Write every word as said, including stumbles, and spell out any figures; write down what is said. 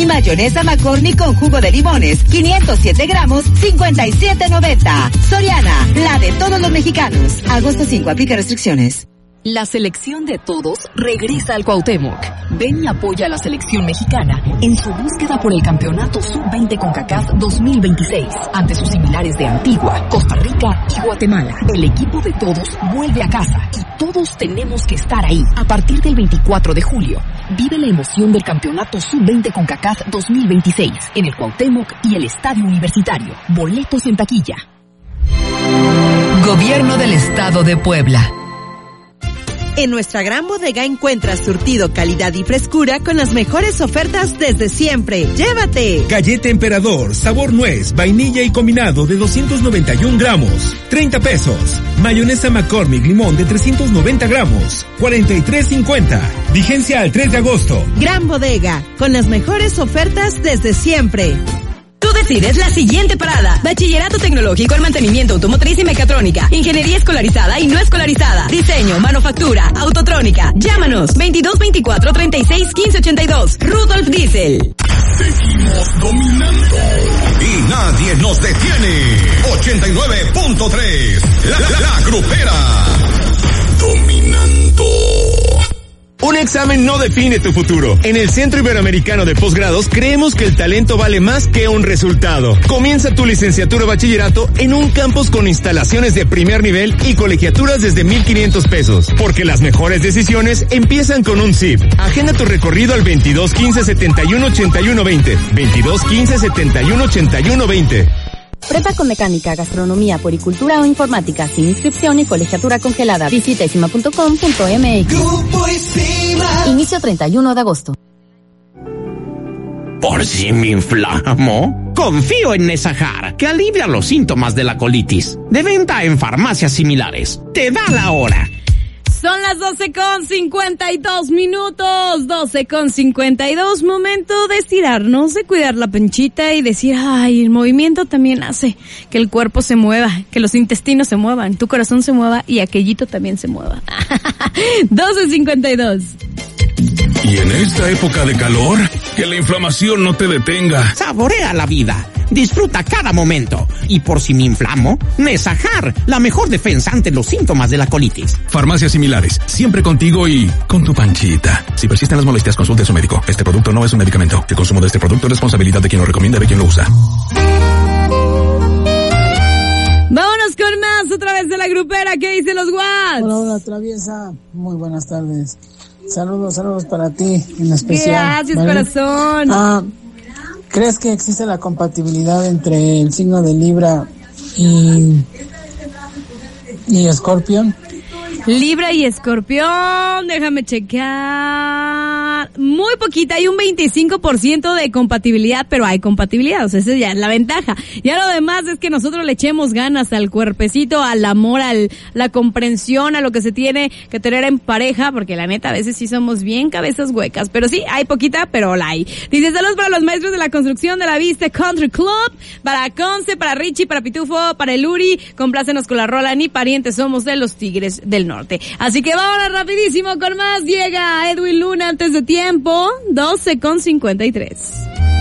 Y mayonesa McCormick con jugo de limones, quinientos siete gramos, cincuenta y siete noventa. Soriana, la de todos los mexicanos. Agosto cinco, aplica restricciones. La selección de todos regresa al Cuauhtémoc. Ven y apoya a la selección mexicana en su búsqueda por el campeonato sub veinte CONCACAF dos mil veintiséis ante sus similares de Antigua, Costa Rica y Guatemala. El equipo de todos vuelve a casa y todos tenemos que estar ahí. A partir del veinticuatro de julio, vive la emoción del campeonato sub veinte CONCACAF dos mil veintiséis en el Cuauhtémoc y el Estadio Universitario. Boletos en taquilla. Gobierno del Estado de Puebla. En nuestra gran bodega encuentras surtido, calidad y frescura con las mejores ofertas desde siempre. ¡Llévate! Galleta Emperador, sabor nuez, vainilla y combinado de doscientos noventa y un gramos, treinta pesos. Mayonesa McCormick limón de trescientos noventa gramos, cuarenta y tres cincuenta. Vigencia al tres de agosto. Gran bodega, con las mejores ofertas desde siempre. Tú decides la siguiente parada. Bachillerato tecnológico en mantenimiento automotriz y mecatrónica. Ingeniería escolarizada y no escolarizada. Diseño, manufactura, autotrónica. Llámanos veintidós veinticuatro treinta y seis quince ochenta y dos. Rudolf Diesel. Seguimos dominando y nadie nos detiene. ochenta y nueve punto tres. La, la, la grupera. Dominando. Un examen no define tu futuro. En el Centro Iberoamericano de Posgrados creemos que el talento vale más que un resultado. Comienza tu licenciatura o bachillerato en un campus con instalaciones de primer nivel y colegiaturas desde mil quinientos pesos. Porque las mejores decisiones empiezan con un S I P. Agenda tu recorrido al veintidós quince setenta y uno ochenta y uno veinte. veintidós quince setenta y uno ochenta y uno veinte. Prepa con mecánica, gastronomía, puericultura o informática, sin inscripción y colegiatura congelada. Visita isima punto com punto m x. Inicio treinta y uno de agosto. ¿Por si me inflamo? Confío en Nesajar, que alivia los síntomas de la colitis. De venta en farmacias similares. Te da la hora. Son las doce con cincuenta y dos minutos, doce con cincuenta y dos, momento de estirarnos, de cuidar la panchita y decir, ay, el movimiento también hace que el cuerpo se mueva, que los intestinos se muevan, tu corazón se mueva y aquellito también se mueva. doce cincuenta y dos. Y en esta época de calor, que la inflamación no te detenga. Saborea la vida. Disfruta cada momento. Y por si me inflamo, Nesajar, la mejor defensa ante los síntomas de la colitis. Farmacias similares, siempre contigo y con tu panchita. Si persisten las molestias, consulte a su médico. Este producto no es un medicamento. El consumo de este producto es responsabilidad de quien lo recomienda y de quien lo usa. Vámonos con más otra vez de la grupera. ¿Qué dicen los Watts? Hola, hola, Traviesa. Muy buenas tardes. Saludos, saludos para ti en especial. Gracias, ¿vale? Corazón. Ah, ¿crees que existe la compatibilidad entre el signo de Libra y, y Escorpión? Libra y Escorpión, déjame chequear. Muy poquita, hay un veinticinco por ciento de compatibilidad, pero hay compatibilidad, o sea, esa ya es la ventaja. Ya lo demás es que nosotros le echemos ganas al cuerpecito, al amor, al la comprensión, a lo que se tiene que tener en pareja, porque la neta a veces sí somos bien cabezas huecas, pero sí, hay poquita, pero la hay. Dice, saludos para los maestros de la construcción de la Vista Country Club, para Conce, para Richie, para Pitufo, para el Uri, complácenos con la rola, ni parientes somos de los Tigres del Norte. Así que vámonos rapidísimo con más. Llega Edwin Luna antes de tiempo, doce con cincuenta y tres.